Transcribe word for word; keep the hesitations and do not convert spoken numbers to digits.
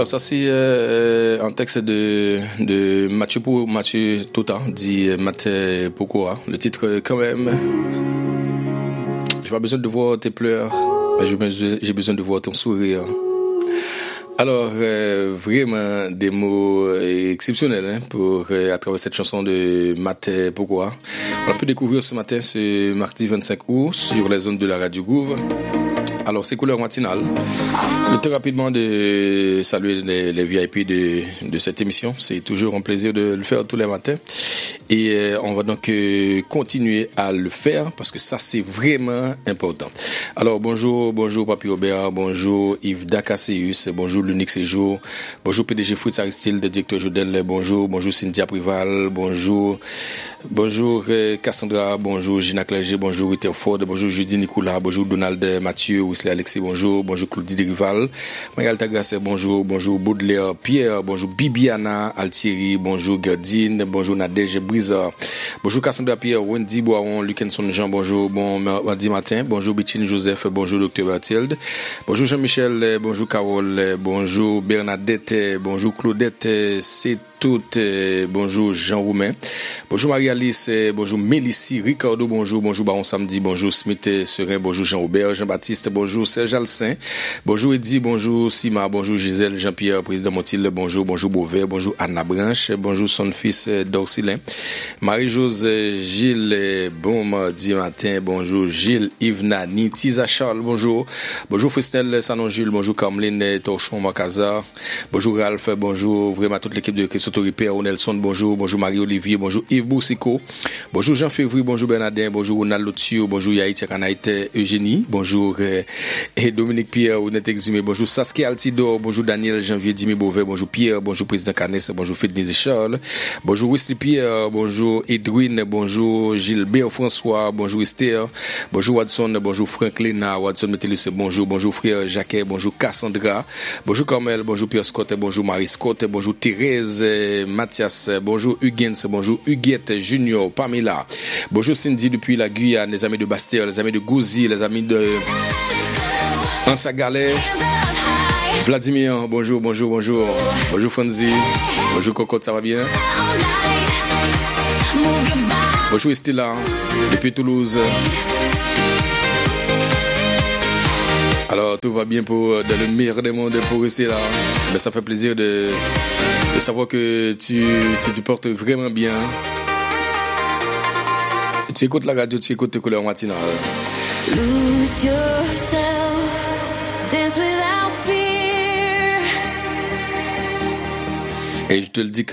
Alors ça c'est euh, un texte de de Mathieu pour Mathieu Tota dit Mathieu Pourquoi. Le titre quand même. J'ai pas besoin de voir tes pleurs, mais j'ai besoin, j'ai besoin de voir ton sourire. Alors euh, vraiment des mots exceptionnels hein, pour euh, à travers cette chanson de Mathieu Pourquoi. On a pu découvrir ce matin ce mardi vingt-cinq août sur les zones de la Radio Groove. Alors, c'est couleur matinale. Très rapidement de saluer les, les V I P de, de cette émission. C'est toujours un plaisir de le faire tous les matins. Et euh, on va donc euh, continuer à le faire parce que ça, c'est vraiment important. Alors, bonjour, bonjour Papi Robert, bonjour Yves Dacasseus, bonjour L'Unique Séjour, bonjour P D G Fritz Aristide, directeur Jodel, bonjour, bonjour Cynthia Prival, bonjour, bonjour euh, Cassandra, bonjour Gina Clerget, bonjour Rutherford, bonjour Judy Nicolas, bonjour Donald Mathieu, Wesley Alexis, bonjour, bonjour Claudie Derival, Marie Tagrasse, bonjour, bonjour Baudelaire Pierre, bonjour Bibiana Altieri, bonjour Gerdine, bonjour Nadège Brisa, bonjour Cassandra Pierre, Wendy Boiron, Lukenson Jean, bonjour, bon mardi matin, bonjour Bichine Joseph, bonjour Docteur Mathilde, bonjour Jean-Michel, bonjour Carole, bonjour Bernadette, bonjour Claudette, c'est toutes, bonjour Jean-Roumain, bonjour Marie-Alice, bonjour Mélissie, Ricardo, bonjour, bonjour Baron Samedi, bonjour Smith Serein, bonjour Jean-Robert, Jean-Baptiste, bonjour Serge Alcin, bonjour Eddy, bonjour Sima, bonjour Gisèle, Jean-Pierre, président Montil, bonjour, bonjour Beauvais, bonjour Anna Branche, bonjour son fils Dorcilin, Marie-Jose, Gilles, bon mardi matin, bonjour Gilles, Yves Nani, Tisa Charles, bonjour, bonjour Fristel Sanon Jules, bonjour Cameline Torchon Makaza, bonjour Ralph, bonjour vraiment toute l'équipe de Christophe Ripper, Nelson, bonjour, bonjour Marie-Olivier, bonjour Yves Boussico, bonjour Jean-Février, bonjour Bernardin, bonjour Ronald Lotio, bonjour Yaït Yakanaït Eugénie, bonjour euh, et Dominique Pierre, Honnête Exhumé, bonjour Saskia Altidor, bonjour Daniel Janvier, Dimi Beauvais, bonjour Pierre, bonjour Président Canès, bonjour Fednise Charles, bonjour Wesley Pierre, bonjour Edwin, bonjour Gilbert François, bonjour Esther, bonjour Watson, bonjour Franklin, Watson Métellus, bonjour, bonjour frère Jacques, bonjour Cassandra, bonjour Carmel, bonjour Pierre Scott, bonjour Marie Scott, bonjour Thérèse, Mathias, bonjour Huguens, bonjour Huguette Junior, Pamela, bonjour Cindy depuis la Guyane, les amis de Bastère, les amis de Gouzy, les amis de Ansa Galet, Vladimir, bonjour, bonjour, bonjour, bonjour Fonzi, bonjour Cocotte, ça va bien? Bonjour Estella, depuis Toulouse. Alors tout va bien pour dans le meilleur des mondes pour rester là. Mais ça fait plaisir de, de savoir que tu, tu te portes vraiment bien. Tu écoutes la radio, tu écoutes tes couleurs matinales. Lose yourself, dance without fear. Et je te le dis quand